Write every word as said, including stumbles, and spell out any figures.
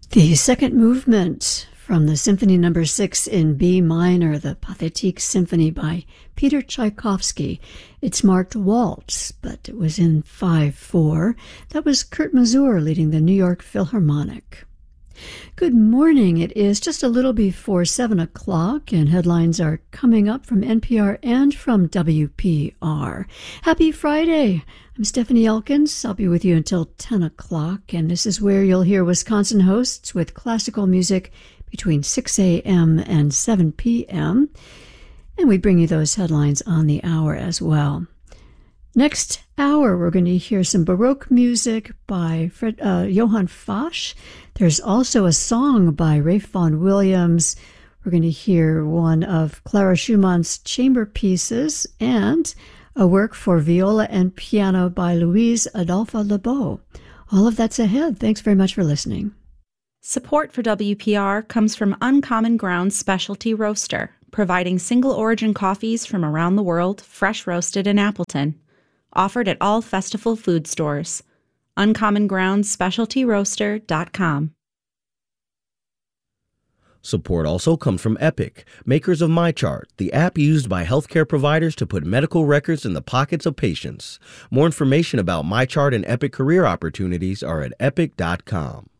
The second movement from the Symphony Number six in B minor, the Pathétique Symphony by Peter Tchaikovsky. It's marked waltz, but it was in five four. That was Kurt Masur leading the New York Philharmonic. Good morning. It is just a little before seven o'clock, and headlines are coming up from N P R and from W P R. Happy Friday. I'm Stephanie Elkins. I'll be with you until ten o'clock, and this is where you'll hear Wisconsin hosts with classical music between six a.m. and seven p.m., and we bring you those headlines on the hour as well. Next hour, we're going to hear some Baroque music by Fred, uh, Johann Fasch. There's also a song by Ralph Vaughan Williams. We're going to hear one of Clara Schumann's chamber pieces and a work for viola and piano by Louise Adolphe Lebeau. All of that's ahead. Thanks very much for listening. Support for W P R comes from Uncommon Grounds Specialty Roaster, providing single-origin coffees from around the world, fresh roasted in Appleton. Offered at all Festival food stores. uncommon grounds specialty roaster dot com. Support also comes from Epic, makers of MyChart, the app used by healthcare providers to put medical records in the pockets of patients. More information about MyChart and Epic career opportunities are at epic dot com.